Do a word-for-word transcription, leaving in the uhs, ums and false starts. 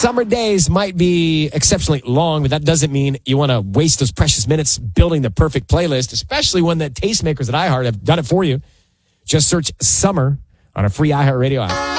Summer days might be exceptionally long, but that doesn't mean you want to waste those precious minutes building the perfect playlist, especially when the tastemakers at iHeart have done it for you. Just search Summer on a free iHeartRadio app.